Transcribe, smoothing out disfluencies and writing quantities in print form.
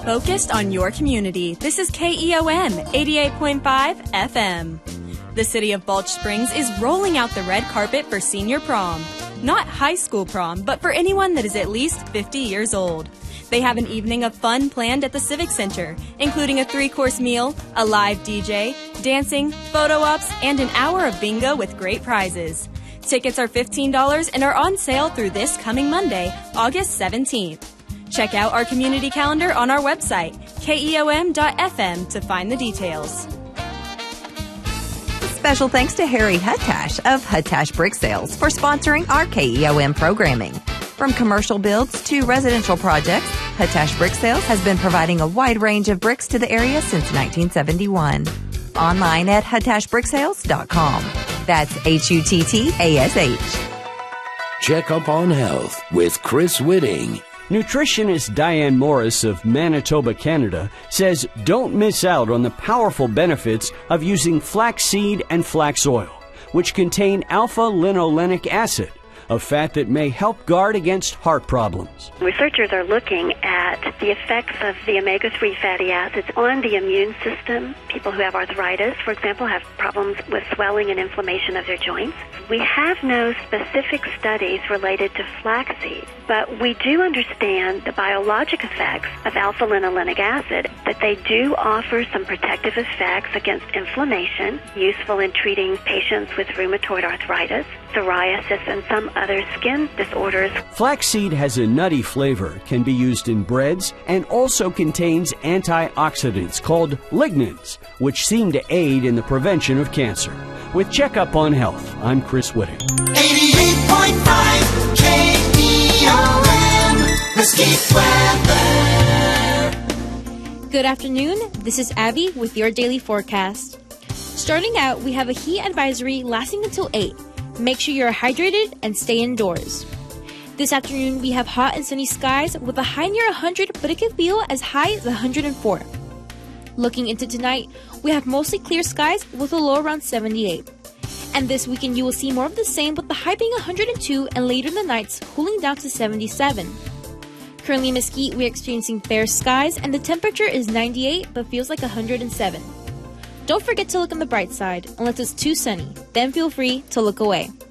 Focused on your community. This is KEOM 88.5 FM. The city of Balch Springs is rolling out the red carpet for senior prom. Not high school prom, but for anyone that is at least 50 years old. They have an evening of fun planned at the Civic Center, including a 3-course meal, a live DJ, dancing, photo ops, and an hour of bingo with great prizes. Tickets are $15 and are on sale through this coming Monday, August 17th. Check out our community calendar on our website, keom.fm, to find the details. Special thanks to Harry Huttash of Huttash Brick Sales for sponsoring our KEOM programming. From commercial builds to residential projects, Huttash Brick Sales has been providing a wide range of bricks to the area since 1971. Online at huttashbricksales.com. That's HUTTASH. Check up on health with Chris Whitting. Nutritionist Diane Morris of Manitoba, Canada, says don't miss out on the powerful benefits of using flaxseed and flax oil, which contain alpha-linolenic acid, a fat that may help guard against heart problems. Researchers are looking at the effects of the omega-3 fatty acids on the immune system. People who have arthritis, for example, have problems with swelling and inflammation of their joints. We have no specific studies related to flaxseed, but we do understand the biologic effects of alpha-linolenic acid, that they do offer some protective effects against inflammation, useful in treating patients with rheumatoid arthritis, psoriasis, and some other skin disorders. Flaxseed has a nutty flavor, can be used in breads, and also contains antioxidants called lignans, which seem to aid in the prevention of cancer. With Checkup on Health, I'm Chris Whitting. 88.5 KEOM, Mesquite Weather. Good afternoon, this is Abby with your daily forecast. Starting out, we have a heat advisory lasting until 8. Make sure you're hydrated and stay indoors. This afternoon, we have hot and sunny skies with a high near 100, but it can feel as high as 104. Looking into tonight, we have mostly clear skies with a low around 78. And this weekend, you will see more of the same with the high being 102 and later in the nights cooling down to 77. Currently in Mesquite, we're experiencing fair skies and the temperature is 98 but feels like 107. Don't forget to look on the bright side unless it's too sunny, then feel free to look away.